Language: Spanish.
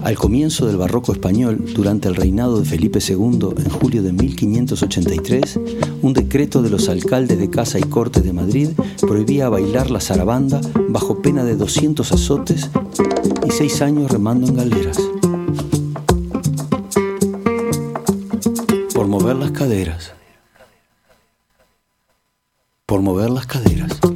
Al comienzo del barroco español, durante el reinado de Felipe II, en julio de 1583, un decreto de los alcaldes de Casa y Corte de Madrid prohibía bailar la zarabanda bajo pena de 200 azotes y 6 años remando en galeras. Por mover las caderas. Por mover las caderas.